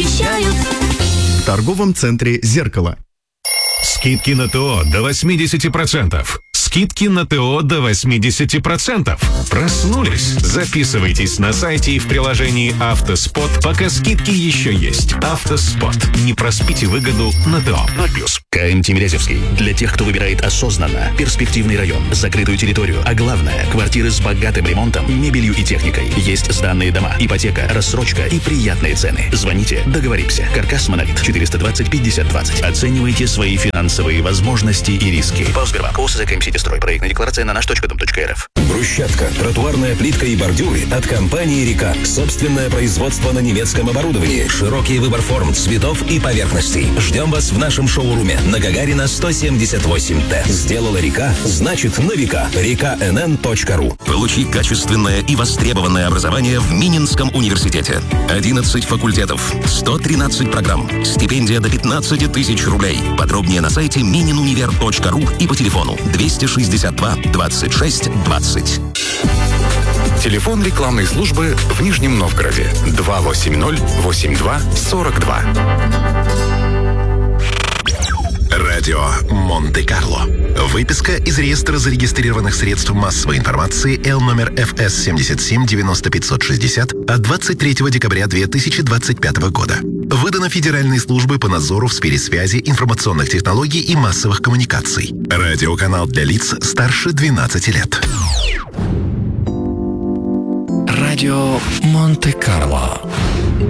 восхищают. В торговом центре «Зеркало». Скидки на ТО до 80%. Скидки на ТО до 80%. Проснулись? Записывайтесь на сайте и в приложении «Автоспот», пока скидки еще есть. «Автоспот». Не проспите выгоду на ТО. 0+. КМ Тимирязевский. Для тех, кто выбирает осознанно. Перспективный район, закрытую территорию, а главное, квартиры с богатым ремонтом, мебелью и техникой. Есть сданные дома, ипотека, рассрочка и приятные цены. Звоните, договоримся. Каркас Монолит 420 50 20. Оценивайте свои финансовые возможности и риски. ПАО «Сбербанк». ОСЗ «КМ Ситистрой». Проектная декларация на наш.дом.рф. Брусчатка, тротуарная плитка и бордюры от компании «Река». Собственное производство на немецком оборудовании. Широкий выбор форм, цветов и поверхностей. Ждем вас в нашем шоуруме на Гагарина 178Т. Сделала «Река», значит на века. РекаНН.ру. Получи качественное и востребованное образование в Мининском университете. 11 факультетов, 113 программ, стипендия до 15 тысяч рублей. Подробнее на сайте mininunivер.ру и по телефону 262 26 20. Телефон рекламной службы в Нижнем Новгороде 280-82-42. Радио Монте-Карло. Выписка из реестра зарегистрированных средств массовой информации Л номер ФС 77 90 560 от 23 декабря 2025 года. Выдано Федеральной службой по надзору в сфере связи, информационных технологий и массовых коммуникаций. Радиоканал для лиц старше 12 лет. Радио Монте-Карло.